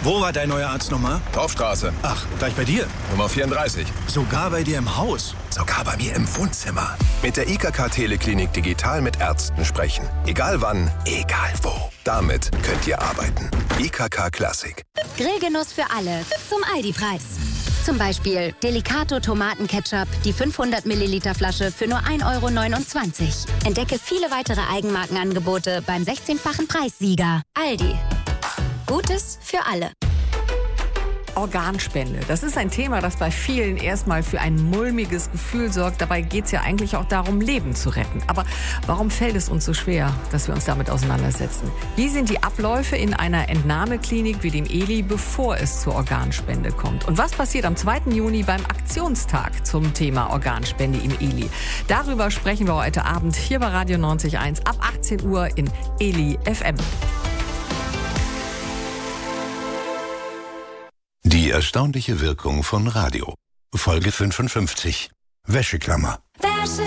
Wo war dein neuer Arzt nochmal? Torfstraße. Ach, gleich bei dir? Nummer 34. Sogar bei dir im Haus? Sogar bei mir im Wohnzimmer. Mit der IKK Teleklinik digital mit Ärzten sprechen. Egal wann, egal wo. Damit könnt ihr arbeiten. IKK Klassik. Grillgenuss für alle zum Aldi-Preis. Zum Beispiel Delicato Tomatenketchup, die 500 Milliliter Flasche für nur 1,29 €. Entdecke viele weitere Eigenmarkenangebote beim 16-fachen Preissieger. Aldi. Gutes für alle. Organspende. Das ist ein Thema, das bei vielen erstmal für ein mulmiges Gefühl sorgt. Dabei geht es ja eigentlich auch darum, Leben zu retten. Aber warum fällt es uns so schwer, dass wir uns damit auseinandersetzen? Wie sind die Abläufe in einer Entnahmeklinik wie dem ELI, bevor es zur Organspende kommt? Und was passiert am 2. Juni beim Aktionstag zum Thema Organspende im ELI? Darüber sprechen wir heute Abend hier bei Radio 90.1 ab 18 Uhr in ELI FM. Die erstaunliche Wirkung von Radio. Folge 55. Wäscheklammer.